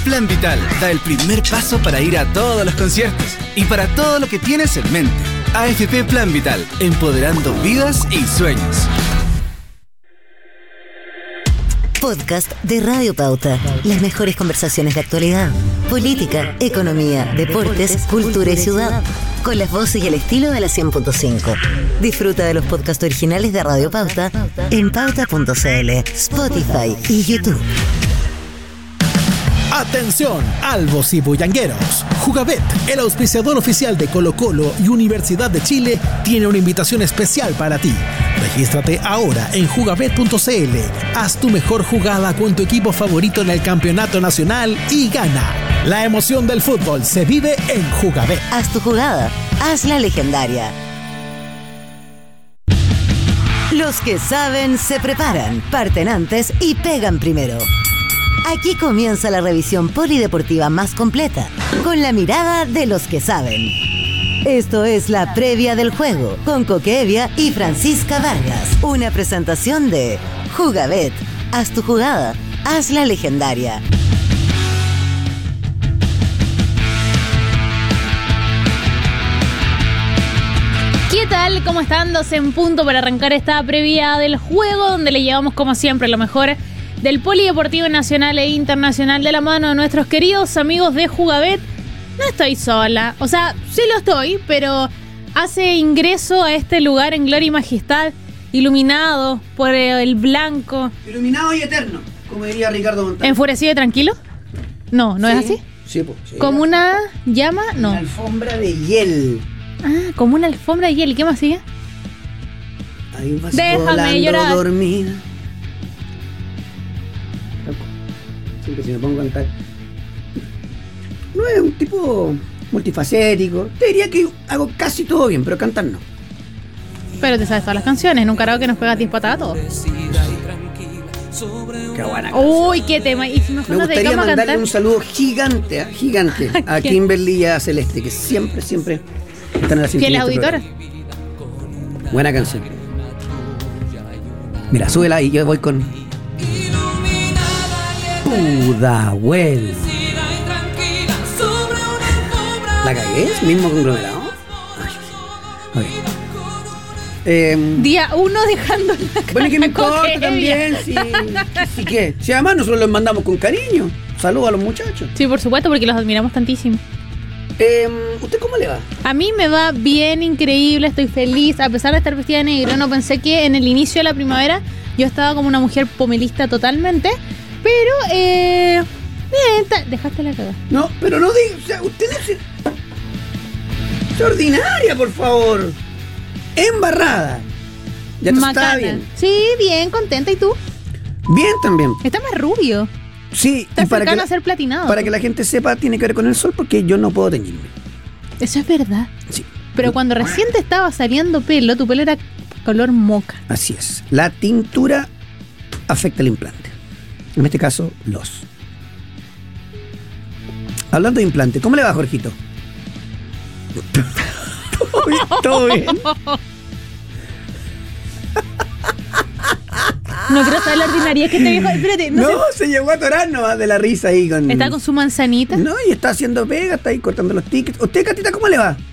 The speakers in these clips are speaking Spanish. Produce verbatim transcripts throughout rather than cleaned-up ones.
Plan Vital da el primer paso para ir a todos los conciertos y para todo lo que tienes en mente. A F P Plan Vital, empoderando vidas y sueños. Podcast de Radio Pauta. Las mejores conversaciones de actualidad, política, economía, deportes, cultura y ciudad. Con las voces y el estilo de la cien punto cinco. Disfruta de los podcasts originales de Radio Pauta en pauta punto c l, Spotify y YouTube. Atención, albos y bullangueros. Jugabet, el auspiciador oficial de Colo-Colo y Universidad de Chile, tiene una invitación especial para ti. Regístrate ahora en jugabet punto c l. Haz tu mejor jugada con tu equipo favorito en el campeonato nacional y gana. La emoción del fútbol se vive en Jugabet. Haz tu jugada, hazla legendaria. Los que saben se preparan, parten antes y pegan primero. Aquí comienza la revisión polideportiva más completa, con la mirada de los que saben. Esto es la previa del juego, con Coque Evia y Francisca Vargas. Una presentación de Jugabet. Haz tu jugada, hazla legendaria. ¿Qué tal? ¿Cómo están? Dos en punto para arrancar esta previa del juego, donde le llevamos como siempre lo mejor del polideportivo nacional e internacional de la mano de nuestros queridos amigos de Jugabet. No estoy sola, o sea, sí lo estoy, pero hace ingreso a este lugar en gloria y majestad, iluminado por el blanco. Iluminado y eterno, como diría Ricardo Montaner. ¿Enfurecido y tranquilo? No, ¿no sí, es así? Sí, pues. Sí, ¿Como una llama? No. Una alfombra de hiel. Ah, como una alfombra de hiel. ¿Y qué más sigue? Ahí vas Déjame volando llorar. Dormida. Siempre si me pongo a cantar. No es un tipo multifacético. Te diría que hago casi todo bien, pero cantar no. Pero te sabes todas las canciones. En un karaoke nos pega diez patadas a todos. Qué buena. Uy, qué tema. Y si mejor Me nos gustaría dedicamos a mandarle cantar. un saludo gigante, ¿eh? gigante a Kimberly y a Celeste, que siempre, siempre están en la sintonía. ¿Fieles de este auditoras? programa. Buena canción. Mira, súbela y yo voy con Pudahuel. ¿La cagué? ¿Es mismo conglomerado? Ay, ok. Eh, Día uno dejando la bueno, que me cara importa Coque también, si, si qué. Si además nosotros los mandamos con cariño. Saludos a los muchachos. Sí, por supuesto, porque los admiramos tantísimo. Eh, ¿Usted cómo le va? A mí me va bien, increíble, estoy feliz. A pesar de estar vestida de negro, no pensé que en el inicio de la primavera yo estaba como una mujer pomelista totalmente. Pero, eh... bien, ta- dejaste la cagada. No, pero no diga, o sea, usted no se... ¡Qué ordinaria, por favor! Embarrada. Ya te está Macana. bien. Sí, bien, contenta. ¿Y tú? Bien también. Está más rubio. Sí, Está y para que, cercano la, a ser platinado. para que la gente sepa, tiene que ver con el sol porque yo no puedo teñirme. Eso es verdad. Sí. Pero cuando recién te estaba saliendo pelo, tu pelo era color moca. Así es. La tintura afecta el implante. En este caso, los. Hablando de implante, ¿cómo le va, Jorgito? ¿Todo bien? ¿Todo bien? No quiero saber la ordinaria que te viejo. Espérate, no, No, sé. se llegó a atorar nomás de la risa ahí con... Está con su manzanita. No, y está haciendo pega, está ahí cortando los tickets. ¿Usted, Catita, cómo le va?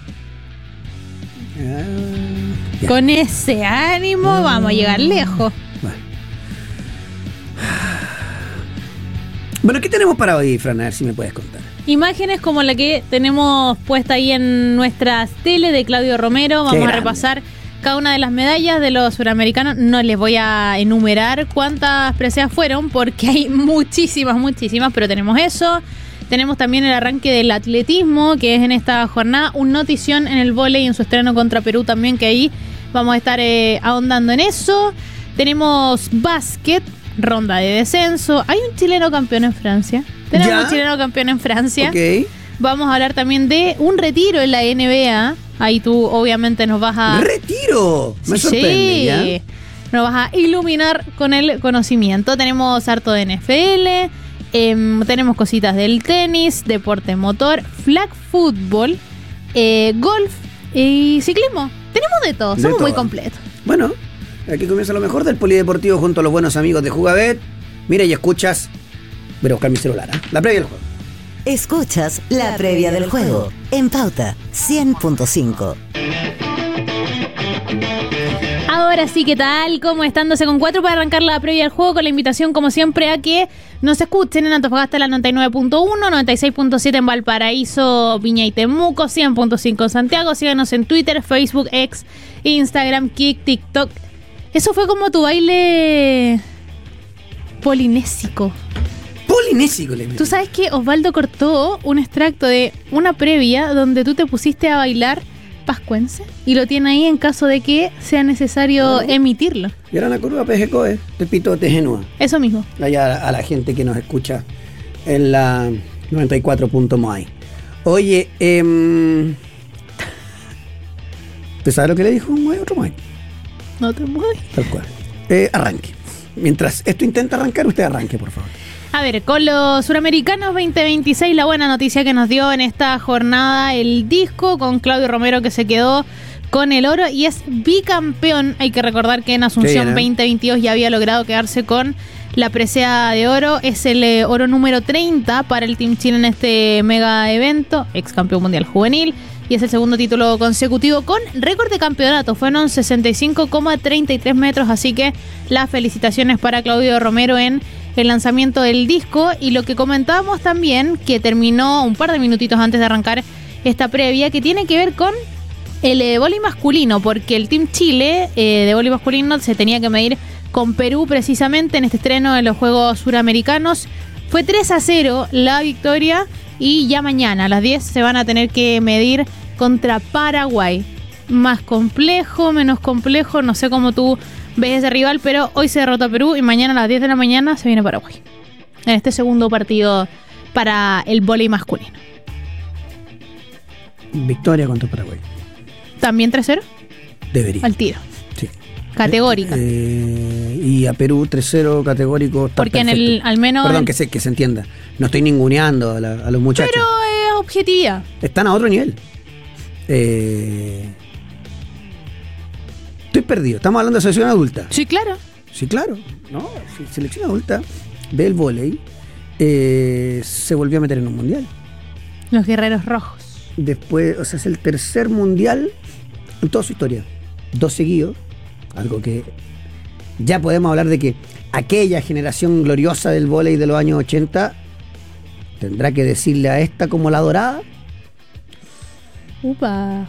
Ah, ya. Con ese ánimo Ah. vamos a llegar lejos. Bueno. Bueno, ¿qué tenemos para hoy, Fran? A ver si me puedes contar. Imágenes como la que tenemos puesta ahí en nuestras tele de Claudio Romero. Vamos a grande. repasar cada una de las medallas de los suramericanos. No les voy a enumerar cuántas preseas fueron porque hay muchísimas, muchísimas, pero tenemos eso. Tenemos también el arranque del atletismo, que es en esta jornada. Un notición en el vóley en su estreno contra Perú también, que ahí vamos a estar eh, ahondando en eso. Tenemos básquet, ronda de descenso. Hay un chileno campeón en Francia. Tenemos ¿Ya? un chileno campeón en Francia. Ok. Vamos a hablar también de un retiro en la N B A. Ahí tú obviamente nos vas a... ¡Retiro! Me Sí, sorprende, ¿ya? nos vas a iluminar con el conocimiento. Tenemos harto de N F L, eh, tenemos cositas del tenis, deporte motor, flag football, eh, golf y ciclismo. Tenemos de todo, De somos muy todo. completos. Bueno, aquí comienza lo mejor del polideportivo junto a los buenos amigos de Jugabet. Mira y escuchas Voy a buscar mi celular, ¿eh? La previa del juego. Escuchas la previa del juego en Pauta cien punto cinco. Ahora sí, ¿qué tal? ¿Cómo están? doce con cuatro para arrancar la previa del juego con la invitación, como siempre, a que nos escuchen en Antofagasta la noventa y nueve punto uno, noventa y seis punto siete en Valparaíso, Viña y Temuco, cien punto cinco en Santiago. Síganos en Twitter, Facebook, X, Instagram, Kik, TikTok. Eso fue como tu baile polinésico. Polinésico, le Tú sabes que Osvaldo cortó un extracto de una previa donde tú te pusiste a bailar pascuense y lo tiene ahí en caso de que sea necesario bueno, emitirlo. Y ahora la curva P G C O E, te pito Tejenúa. Eso mismo. Allá a la gente que nos escucha en la noventa y cuatro punto M O A I. Oye, eh, ¿te sabes lo que le dijo un M O A I a otro M O A I? No te mueves. Tal cual. Eh, arranque. Mientras esto intenta arrancar, usted arranque, por favor. A ver, con los suramericanos veinte veintiséis, la buena noticia que nos dio en esta jornada el disco, con Claudio Romero que se quedó con el oro y es bicampeón. Hay que recordar que en Asunción veinte veintidós ya había logrado quedarse con la presea de oro. Es el eh, oro número treinta para el Team Chile en este mega evento, ex campeón mundial juvenil. Y es el segundo título consecutivo con récord de campeonato. Fueron sesenta y cinco coma treinta y tres metros, así que las felicitaciones para Claudio Romero en el lanzamiento del disco. Y lo que comentábamos también, que terminó un par de minutitos antes de arrancar esta previa, que tiene que ver con el eh, vóley masculino, porque el Team Chile eh, de vóley masculino se tenía que medir con Perú precisamente en este estreno de los Juegos Suramericanos. Fue tres a cero la victoria y ya mañana a las diez se van a tener que medir contra Paraguay. Más complejo, menos complejo, no sé cómo tú ves ese rival, pero hoy se derrota a Perú y mañana a las diez de la mañana se viene Paraguay. En este segundo partido para el vóley masculino. Victoria contra Paraguay. ¿También tres cero? Debería. Al tiro. Sí. Categórica. Eh, y a Perú tres cero categórico. Está porque perfecto. en el, al menos... Perdón, el... que se, que se entienda. No estoy ninguneando a, la, a los muchachos. Pero es objetividad. Están a otro nivel. Eh... Estoy perdido. Estamos hablando de selección adulta. Sí, claro. Sí, claro. No, sí, selección adulta del vóley eh, se volvió a meter en un mundial. Los guerreros rojos. Después, o sea, es el tercer mundial en toda su historia. Dos seguidos. Algo que ya podemos hablar de que aquella generación gloriosa del vóley de los años ochenta tendrá que decirle a esta como la dorada. Upa.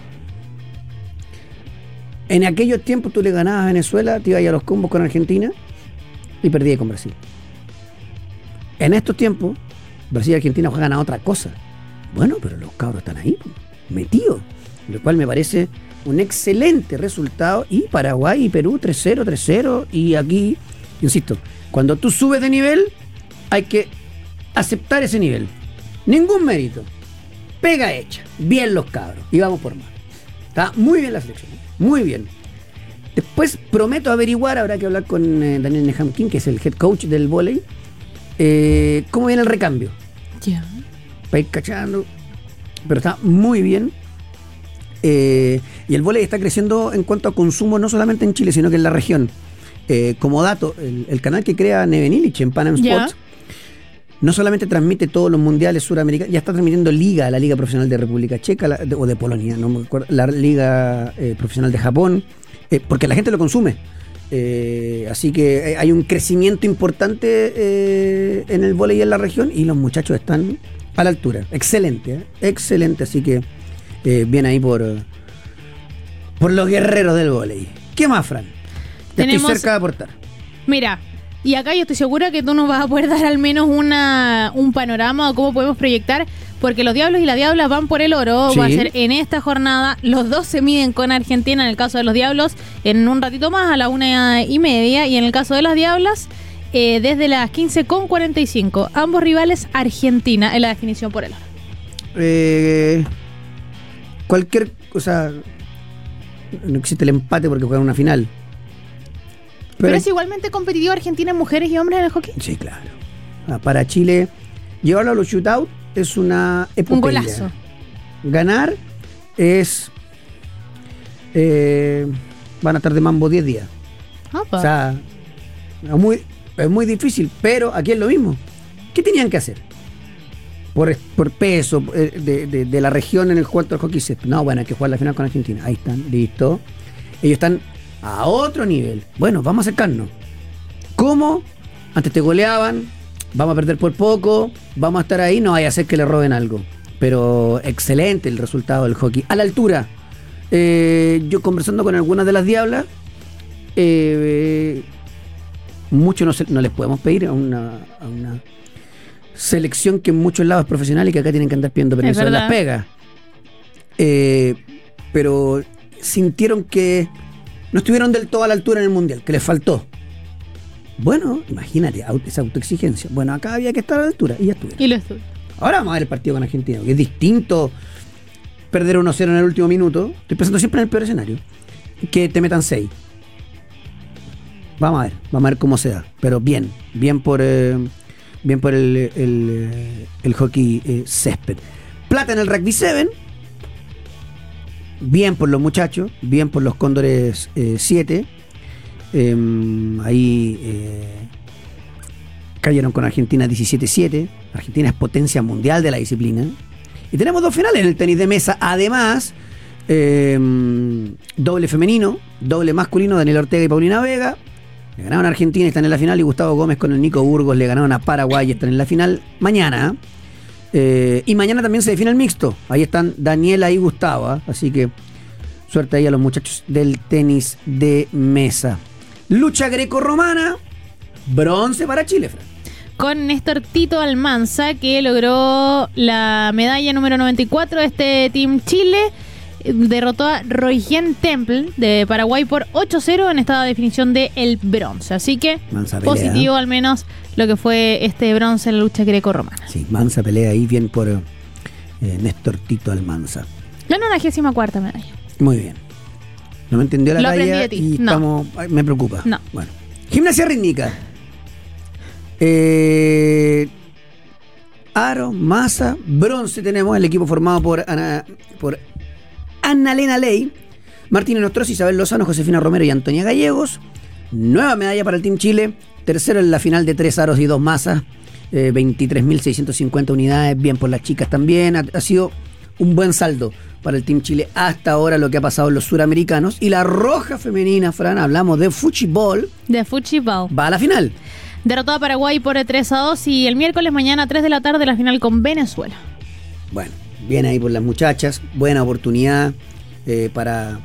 En aquellos tiempos tú le ganabas a Venezuela, te ibas a los combos con Argentina y perdías con Brasil. En estos tiempos, Brasil y Argentina juegan a otra cosa. Bueno, pero los cabros están ahí, metidos. Lo cual me parece un excelente resultado. Y Paraguay y Perú tres cero, tres cero. Y aquí, insisto, cuando tú subes de nivel, hay que aceptar ese nivel. Ningún mérito. Pega hecha. Bien los cabros. Y vamos por más. Está muy bien la selección. Muy bien. Después prometo averiguar, habrá que hablar con eh, Daniel Nehamkin, que es el head coach del vóley, eh, cómo viene el recambio. Ya. Yeah. Para ir cachando. Pero está muy bien. Eh, y el vóley está creciendo en cuanto a consumo, no solamente en Chile, sino que en la región. Eh, como dato, el, el canal que crea Neven Illich en Pan Am Sports, yeah, no solamente transmite todos los mundiales suramericanos, ya está transmitiendo Liga, la Liga Profesional de República Checa, la, de, o de Polonia, no me acuerdo, la Liga eh, Profesional de Japón, eh, porque la gente lo consume. Eh, así que eh, hay un crecimiento importante eh, en el vóley en la región y los muchachos están a la altura. Excelente, ¿eh? Excelente. Así que eh, bien ahí por, por los guerreros del vóley. ¿Qué más, Fran? Ya Tenemos... estoy cerca de aportar. Mira, y acá yo estoy segura que tú nos vas a poder dar al menos una, un panorama o cómo podemos proyectar, porque los Diablos y las Diablas van por el oro. Sí. Va a ser en esta jornada. Los dos se miden con Argentina en el caso de los Diablos en un ratito más, a la una y media, y en el caso de las Diablas eh, desde las quince con cuarenta y cinco. Ambos rivales Argentina en la definición por el oro. Eh, cualquier, o sea, no existe el empate porque juegan una final. Pero, Pero es igualmente competitivo Argentina en mujeres y hombres en el hockey. Sí, claro. Para Chile, llevarlo a los shootouts es una epopeya. Un golazo. Ganar es... Eh, van a estar de mambo diez días. Opa. O sea, es muy, es muy difícil, pero aquí es lo mismo. ¿Qué tenían que hacer? Por, por peso de, de, de la región en el cuanto al hockey césped. No, bueno, hay que jugar la final con Argentina. Ahí están, listo. Ellos están a otro nivel. Bueno, vamos a acercarnos. ¿Cómo? Antes te goleaban, vamos a perder por poco, vamos a estar ahí, no vaya a ser que le roben algo. Pero excelente el resultado del hockey. A la altura. Eh, yo conversando con algunas de las diablas, eh, mucho no, se, no les podemos pedir a una, a una selección que en muchos lados es profesional y que acá tienen que andar pidiendo permiso de las pegas. Eh, pero sintieron que no estuvieron del todo a la altura en el mundial, que les faltó. Bueno, imagínate, esa autoexigencia. Bueno, acá había que estar a la altura y ya estuvieron. Y lo estuve. Ahora vamos a ver el partido con Argentina, que es distinto perder uno cero en el último minuto. Estoy pensando siempre en el peor escenario, que te metan seis. Vamos a ver, vamos a ver cómo se da. Pero bien, bien por eh, bien por el, el, el hockey eh, césped. Plata en el rugby siete. Bien por los muchachos, bien por los Cóndores siete. Eh, eh, ahí eh, cayeron con Argentina diecisiete siete. Argentina es potencia mundial de la disciplina. Y tenemos dos finales en el tenis de mesa. Además, eh, doble femenino, doble masculino, Daniel Ortega y Paulina Vega. Le ganaron a Argentina y están en la final. Y Gustavo Gómez con el Nico Burgos le ganaron a Paraguay y están en la final mañana. Eh, y mañana también se define el mixto. Ahí están Daniela y Gustavo. ¿eh? Así que suerte ahí a los muchachos del tenis de mesa. Lucha grecorromana. Bronce para Chile, Fran. Con Néstor Tito Almanza, que logró la medalla número noventa y cuatro de este Team Chile. Derrotó a Roygén Temple de Paraguay por ocho cero en esta definición de el bronce. Así que mansa pelea, positivo al menos lo que fue este bronce en la lucha grecorromana. Sí, mansa pelea ahí, bien por eh, Néstor Tito Almanza. La nonagésima cuarta medalla. Muy bien. No me entendió la Lo talla aprendí de ti. y No. estamos, ay, me preocupa. No. Bueno. Gimnasia rítmica. Eh, aro, masa, bronce tenemos el equipo formado por Ana, por Ana Elena Ley, Martín Nostroz, Isabel Lozano, Josefina Romero y Antonia Gallegos. Nueva medalla para el Team Chile. Tercero en la final de tres aros y dos masas. Eh, veintitrés mil seiscientas cincuenta unidades. Bien por las chicas también. Ha, ha sido un buen saldo para el Team Chile hasta ahora lo que ha pasado en los suramericanos. Y la roja femenina, Fran, hablamos de fútbol. De fútbol. Va a la final. Derrotó a Paraguay por tres a dos y el miércoles mañana a tres de la tarde la final con Venezuela. Bueno, bien ahí por las muchachas. Buena oportunidad eh, para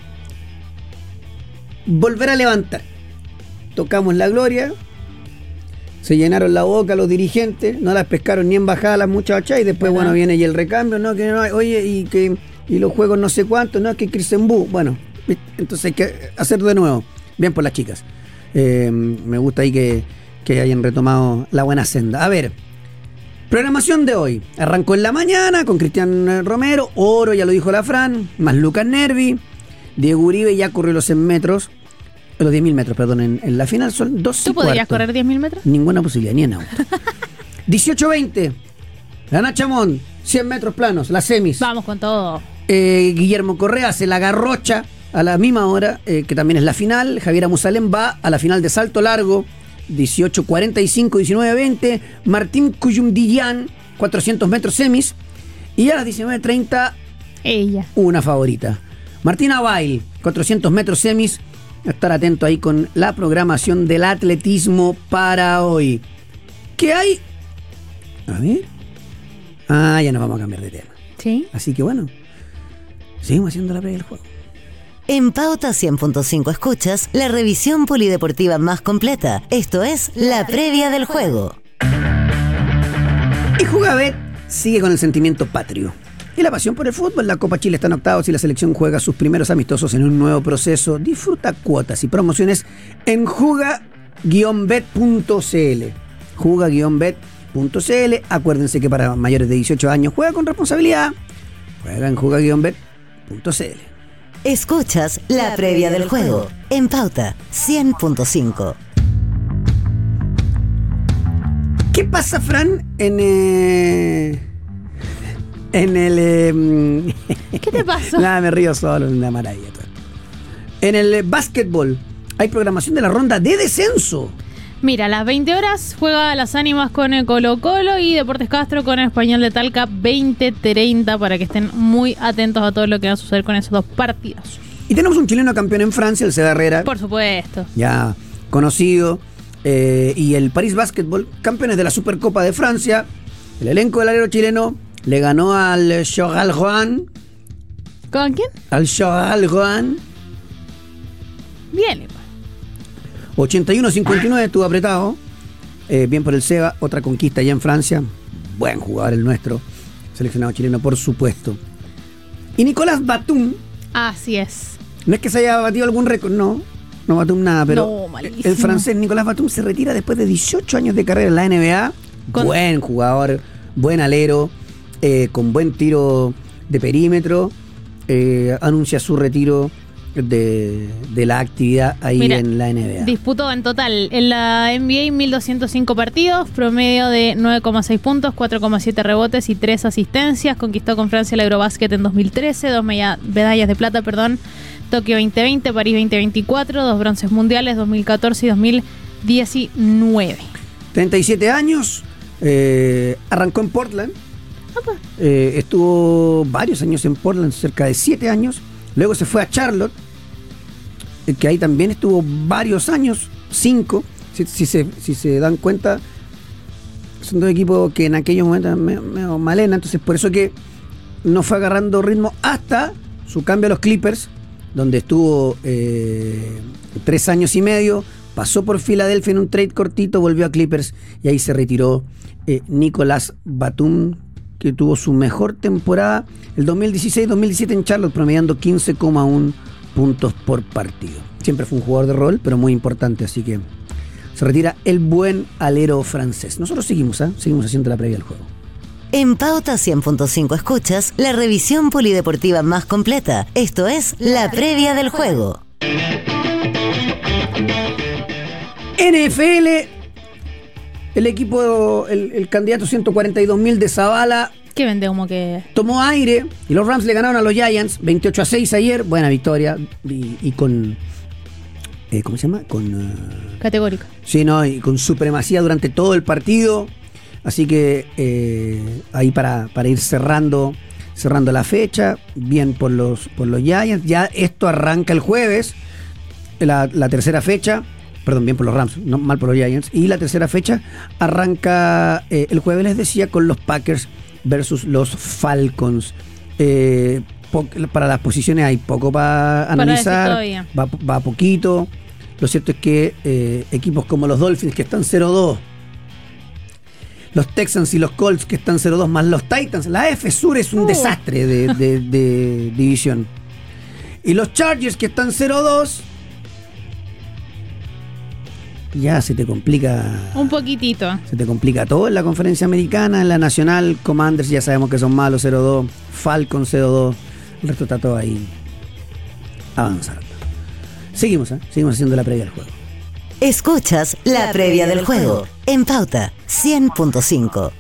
volver a levantar. Tocamos la gloria. Se llenaron la boca los dirigentes. No las pescaron ni en bajada las muchachas. Y después, bueno, viene y el recambio. No, que no hay. Oye, y que y los juegos no sé cuántos. No, que Crisenbú. Bueno, entonces hay que hacer de nuevo. Bien por las chicas. Eh, me gusta ahí que, que hayan retomado la buena senda. A ver, programación de hoy. Arrancó en la mañana con Cristian Romero. Oro, ya lo dijo la Fran. Más Lucas Nervi. Diego Uribe ya corrió los cien metros. Los diez mil metros, perdón. En, en la final son dos. ¿Tú podrías correr diez mil metros? Ninguna posibilidad, ni en auto. dieciocho veinte. La Nacha Mont, cien metros planos, las semis. Vamos con todo. Eh, Guillermo Correa se la garrocha a la misma hora, eh, que también es la final. Javier Amusalem va a la final de salto largo. dieciocho cuarenta y cinco, diecinueve veinte. Martín Cuyumdillán, cuatrocientos metros semis. Y a las diecinueve treinta, ella. Una favorita. Martina Bail, cuatrocientos metros semis. Estar atento ahí con la programación del atletismo para hoy. ¿Qué hay? A ver. Ah, ya nos vamos a cambiar de tema. Sí. Así que bueno, seguimos haciendo la previa del juego. En Pauta cien punto cinco escuchas la revisión polideportiva más completa. Esto es la previa del juego. Y Jugabet sigue con el sentimiento patrio y la pasión por el fútbol. La Copa Chile está en octavos y la selección juega sus primeros amistosos en un nuevo proceso. Disfruta cuotas y promociones en juga guion bet punto c l. juga guion bet punto c l. Acuérdense que para mayores de dieciocho años juega con responsabilidad. Juega en juga guion bet punto c l. Escuchas la previa del juego en Pauta cien punto cinco. ¿Qué pasa, Fran, en... Eh... En el... Eh, ¿Qué te pasó? Nada, me río solo, una maravilla. En el eh, básquetbol hay programación de la ronda de descenso. Mira, a las veinte horas juega Las Ánimas con el Colo Colo y Deportes Castro con el Español de Talca veinte treinta para que estén muy atentos a todo lo que va a suceder con esos dos partidos. Y tenemos un chileno campeón en Francia, el Ceda Herrera. Por supuesto. Ya conocido. Eh, y el París Basketball, campeones de la Supercopa de Francia. El elenco del alero chileno le ganó al Choralroan. ¿Con quién? Al Choralroan. Bien, igual. ochenta y uno a cincuenta y nueve, estuvo apretado. Eh, bien por el Seba, otra conquista allá en Francia. Buen jugador el nuestro. Seleccionado chileno, por supuesto. Y Nicolás Batum. Así es. No es que se haya batido algún récord, no. No Batum nada, pero No, malísimo. el francés Nicolás Batum se retira después de dieciocho años de carrera en la N B A. Con- Buen jugador, buen alero, eh, con buen tiro de perímetro. Eh, anuncia su retiro de, de la actividad ahí Mira, en la N B A. Disputó en total en la N B A mil doscientos cinco partidos, promedio de nueve coma seis puntos, cuatro coma siete rebotes y tres asistencias. Conquistó con Francia el Eurobasket en dos mil trece, dos mella- medallas de plata, perdón, Tokio veinte veinte, París veinte veinticuatro, dos bronces mundiales dos mil catorce y dos mil diecinueve. treinta y siete años, eh, arrancó en Portland. Opa. Eh, estuvo varios años en Portland, cerca de siete años. Luego se fue a Charlotte, eh, que ahí también estuvo varios años, cinco. Si, si, se, si se dan cuenta, son dos equipos que en aquellos momentos eran medio, medio malena. Entonces, por eso que no fue agarrando ritmo hasta su cambio a los Clippers, donde estuvo eh, tres años y medio. Pasó por Filadelfia en un trade cortito, volvió a Clippers y ahí se retiró eh, Nicolás Batum, que tuvo su mejor temporada el dos mil dieciséis dos mil diecisiete en Charlotte, promediando quince coma uno puntos por partido. Siempre fue un jugador de rol, pero muy importante, así que se retira el buen alero francés. Nosotros seguimos, ¿eh? seguimos haciendo la previa del juego. En Pauta cien punto cinco escuchas la revisión polideportiva más completa. Esto es la previa del juego. N F L, el equipo, el, el candidato ciento cuarenta y dos mil de Zavala ¿Qué vende humo que? tomó aire y los Rams le ganaron a los Giants veintiocho a seis ayer. Buena victoria y, y con... Eh, ¿Cómo se llama? Con... Uh, Categórico. sí, no, y con supremacía durante todo el partido. Así que eh, ahí para, para ir cerrando cerrando la fecha, bien por los, por los Giants. Ya esto arranca el jueves, la, la tercera fecha. Perdón, bien por los Rams, no mal por los Giants. Y la tercera fecha arranca eh, el jueves, les decía, con los Packers versus los Falcons. Eh, po- para las posiciones hay poco para Para decir analizar, todavía. va, va poquito. Lo cierto es que eh, equipos como los Dolphins, que están cero dos, los Texans y los Colts, que están cero dos, más los Titans, la A F Sur es un Uh. desastre de, de- de división. Y los Chargers, que están cero dos, ya se te complica. Un poquitito. Se te complica todo en la conferencia americana, en la nacional. Commanders ya sabemos que son malos, cero dos. Falcons cero dos. El resto está todo ahí avanzando. Seguimos, ¿eh? Seguimos haciendo la previa del juego. Escuchas la previa del juego en Pauta cien punto cinco.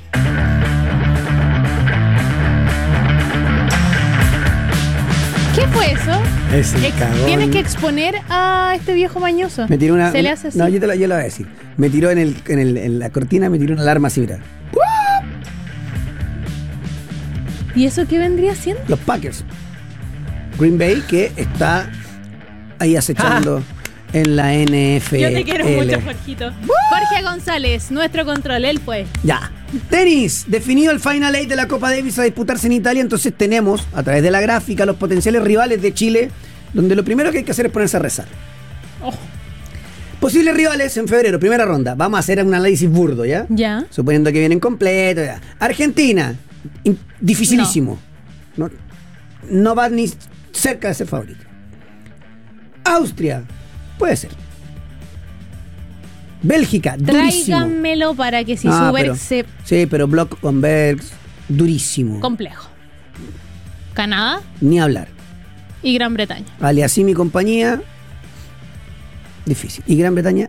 ¿Qué fue eso? Es el Ex- cagón. Tienes que exponer a este viejo mañoso. Me tiró una. Se le una- hace así. No, yo te la, yo la voy a decir. Me tiró en, el, en, el, en la cortina, me tiró una alarma así, mira. ¿Y eso qué vendría siendo? Los Packers. Green Bay, que está ahí acechando en la N F L. Yo te quiero mucho, Jorgito. Jorge González, nuestro control, él fue. Ya. Tenis, definido el Final Eight de la Copa Davis a disputarse en Italia, entonces tenemos a través de la gráfica los potenciales rivales de Chile, donde lo primero que hay que hacer es ponerse a rezar. Oh. Posibles rivales en febrero, primera ronda. Vamos a hacer un análisis burdo, ¿ya? Ya. Suponiendo que vienen completos, ya. Argentina, in- dificilísimo. No. No va ni cerca de ser favorito. Austria, puede ser. Bélgica, durísimo. Tráiganmelo para que si Ah, sube pero- se... Sí, pero Block on Bergs, durísimo. Complejo. Canadá Ni hablar. y Gran Bretaña. Aliasim y compañía, difícil. Y Gran Bretaña,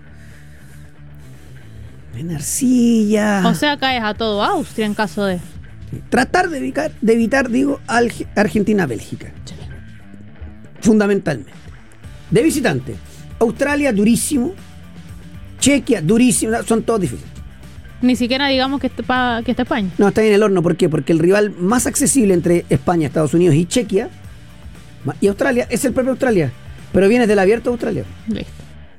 en arcilla. O sea, caes a todo Austria en caso de... Tratar de evitar, de evitar digo, Alge- Argentina-Bélgica. Fundamentalmente. De visitante, Australia, durísimo. Chequia, durísimo, son todos difíciles. Ni siquiera digamos que está, que está España. No, está en el horno. ¿Por qué? Porque el rival más accesible entre España, Estados Unidos y Chequia y Australia es el propio Australia. Pero viene del abierto Australia. Listo.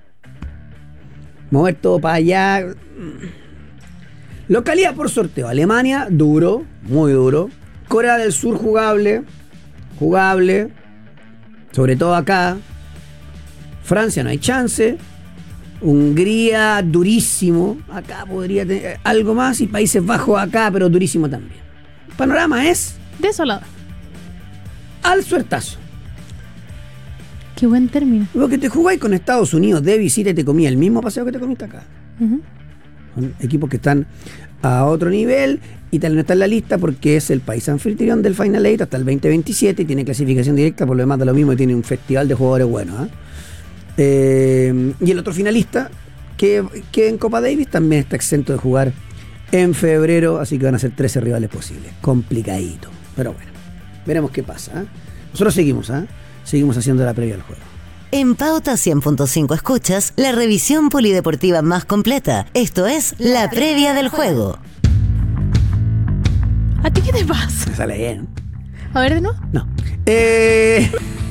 Mover todo para allá. Localidad por sorteo. Alemania, duro, muy duro. Corea del Sur, jugable. Jugable. Sobre todo acá. Francia, no hay chance. Hungría, durísimo. Acá podría tener algo más. Y Países Bajos acá, pero durísimo también. El panorama es desolado. Al suertazo. Qué buen término. Porque te jugáis con Estados Unidos de visita y te comía el mismo paseo que te comiste acá. Uh-huh. Son equipos que están a otro nivel. Italia no está en la lista porque es el país anfitrión del Final Eight hasta el veinte veintisiete y tiene clasificación directa, por lo demás de lo mismo, y tiene un festival de jugadores buenos. ¿eh? Eh, y el otro finalista, que, que en Copa Davis también está exento de jugar en febrero, así que van a ser trece rivales posibles. Complicadito. Pero bueno, veremos qué pasa. ¿eh? Nosotros seguimos, ¿eh? Seguimos haciendo la previa al juego. En Pauta cien punto cinco escuchas la revisión polideportiva más completa. Esto es la previa del juego. ¿A ti qué te pasa? Me sale bien. A ver, ¿de nuevo? No. Eh...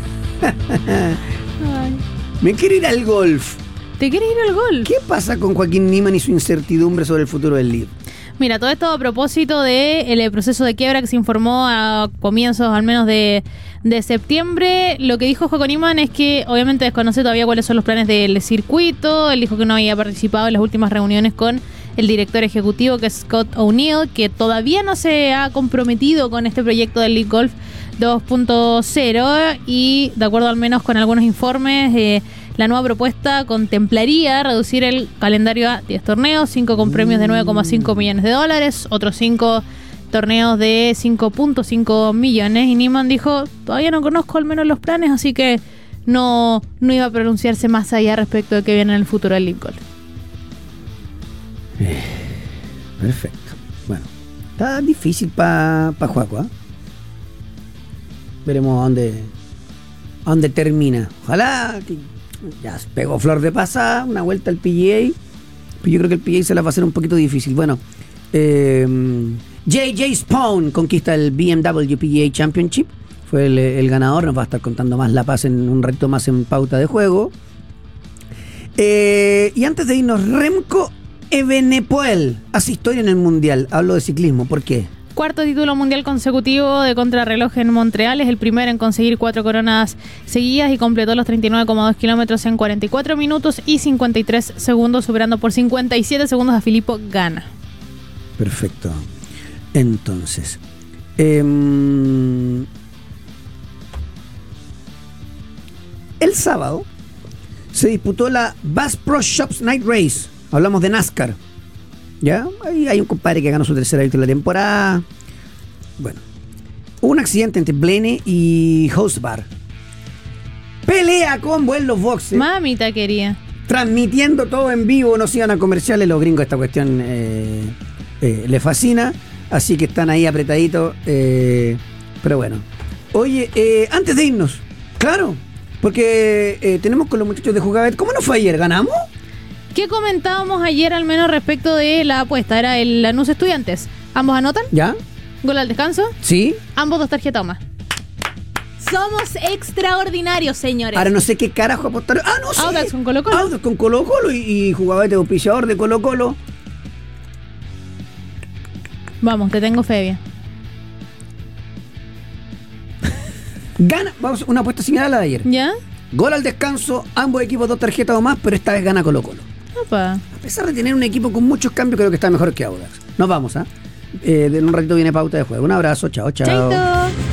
Me quiero ir al golf. ¿Te quieres ir al golf? ¿Qué pasa con Joaquín Niemann y su incertidumbre sobre el futuro del Live? Mira, todo esto a propósito del proceso de quiebra que se informó a comienzos al menos de, de septiembre. Lo que dijo Joaquín Niemann es que obviamente desconoce todavía cuáles son los planes del circuito. Él dijo que no había participado en las últimas reuniones con el director ejecutivo, que es Scott O'Neill, que todavía no se ha comprometido con este proyecto del Live Golf dos punto cero y de acuerdo al menos con algunos informes, eh, la nueva propuesta contemplaría reducir el calendario a diez torneos, cinco con premios de nueve coma cinco millones de dólares, otros cinco torneos de cinco punto cinco millones, y Niemann dijo, todavía no conozco al menos los planes, así que no, no iba a pronunciarse más allá respecto de qué viene en el futuro del Live Golf. Eh, perfecto. Bueno, está difícil para pa Juaco, ¿eh? Veremos a dónde, a dónde termina. Ojalá que ya pegó flor de pasada, una vuelta al P G A. Pero yo creo que el P G A se la va a hacer un poquito difícil. Bueno, eh, J J Spawn conquista el B M W P G A Championship. Fue el, el ganador. Nos va a estar contando más La Paz en un ratito más en pauta de juego. Eh, y antes de irnos, Remco Evenepoel hace historia en el Mundial. Hablo de ciclismo. ¿Por qué? Cuarto título mundial consecutivo de contrarreloj en Montreal. Es el primero en conseguir cuatro coronas seguidas y completó los treinta y nueve coma dos kilómetros en cuarenta y cuatro minutos y cincuenta y tres segundos, superando por cincuenta y siete segundos a Filippo Ganna. Perfecto. Entonces, eh, el sábado se disputó la Bass Pro Shops Night Race. Hablamos de NASCAR. ¿Ya? Ahí hay un compadre que ganó su tercera victoria de la temporada. Bueno, hubo un accidente entre Blaney y Hosbar. Pelea con vuelos boxes. Mamita quería. Transmitiendo todo en vivo, no sigan a comerciales. Los gringos esta cuestión eh, eh, les fascina. Así que están ahí apretaditos. Eh, pero bueno. Oye, eh, antes de irnos, claro, porque eh, tenemos con los muchachos de Jugabet. ¿Cómo nos fue ayer? ¿Ganamos? ¿Qué comentábamos ayer al menos respecto de la apuesta? Era el Lanús Estudiantes. ¿Ambos anotan? ¿Ya? ¿Gol al descanso? Sí. Ambos dos tarjetas más. Somos extraordinarios, señores. Ahora no sé qué carajo apostaron. Ah, no sé. Audax con Colo Colo. Audax con Colo Colo y, y Jugabet de auspiciador de Colo Colo. Vamos, te tengo fe bien. Gana, vamos, una apuesta similar a la de ayer. ¿Ya? Gol al descanso, ambos equipos dos tarjetas o más, pero esta vez gana Colo Colo. Opa. A pesar de tener un equipo con muchos cambios, creo que está mejor que Audax. Nos vamos, ¿ah? ¿eh? Eh, en un ratito viene pauta de juego. Un abrazo, chao, chao. Chaito.